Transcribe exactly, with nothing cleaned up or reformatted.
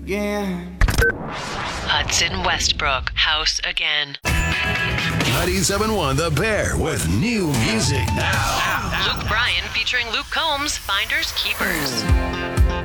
again. Hudson Westbrook, House Again. ninety-seven point one The Bear with new music now. Luke Bryan featuring Luke Combs, Finders Keepers.